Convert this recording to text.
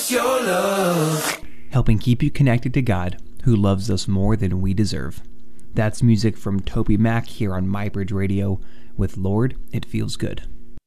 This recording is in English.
it's your love. Helping keep you connected to God, who loves us more than we deserve. That's music from Toby Mac here on MyBridge Radio with Lord, It Feels Good.